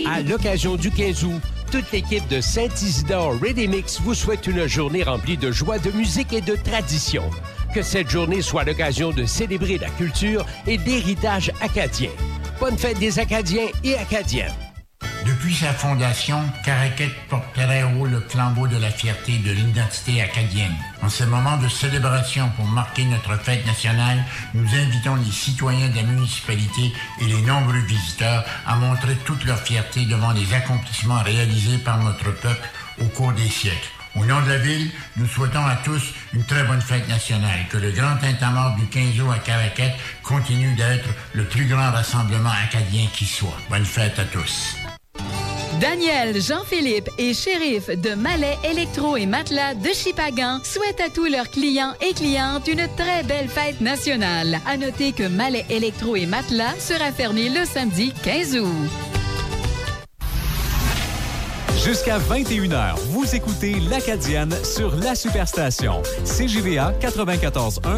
À l'occasion du 15 août, toute l'équipe de Saint-Isidore Ready Mix vous souhaite une journée remplie de joie, de musique et de tradition. Que cette journée soit l'occasion de célébrer la culture et l'héritage acadien. Bonne fête des Acadiens et Acadiennes. Depuis sa fondation, Caraquette porte très haut le flambeau de la fierté de l'identité acadienne. En ce moment de célébration pour marquer notre fête nationale, nous invitons les citoyens de la municipalité et les nombreux visiteurs à montrer toute leur fierté devant les accomplissements réalisés par notre peuple au cours des siècles. Au nom de la ville, nous souhaitons à tous une très bonne fête nationale. Que le grand tintamarre du 15 août à Caraquette continue d'être le plus grand rassemblement acadien qui soit. Bonne fête à tous. Daniel, Jean-Philippe et Shérif de Malais Électro et Matelas de Chipagan souhaitent à tous leurs clients et clientes une très belle fête nationale. À noter que Malais Électro et Matelas sera fermé le samedi 15 août. Jusqu'à 21h, vous écoutez l'Acadienne sur la Superstation. CJVA 94.1